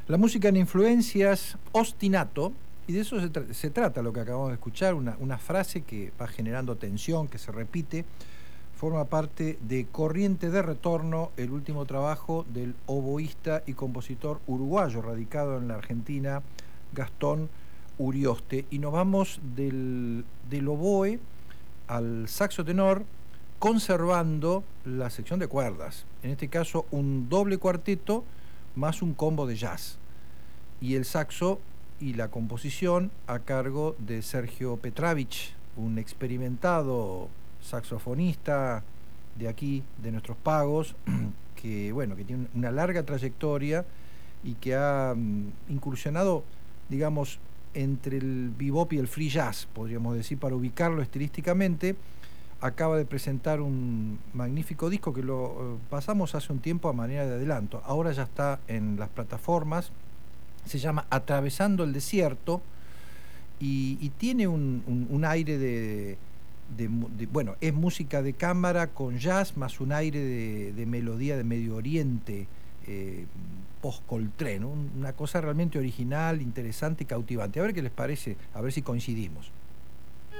La música en influencias, ostinato, y de eso se trata lo que acabamos de escuchar, una frase que va generando tensión, que se repite, forma parte de Corriente de Retorno, el último trabajo del oboísta y compositor uruguayo radicado en la Argentina, Gastón Urioste. Y nos vamos del oboe al saxo tenor, conservando la sección de cuerdas. En este caso, un doble cuarteto más un combo de jazz. Y el saxo y la composición a cargo de Sergio Petravich, un experimentado saxofonista de aquí, de nuestros pagos, que bueno, que tiene una larga trayectoria y que ha incursionado, digamos, entre el bebop y el free jazz, podríamos decir, para ubicarlo estilísticamente. Acaba de presentar un magnífico disco que lo pasamos hace un tiempo a manera de adelanto. Ahora ya está en las plataformas. Se llama Atravesando el Desierto y tiene un aire bueno, es música de cámara con jazz más un aire de melodía de Medio Oriente, post-Coltrane, una cosa realmente original, interesante y cautivante. A ver qué les parece, a ver si coincidimos.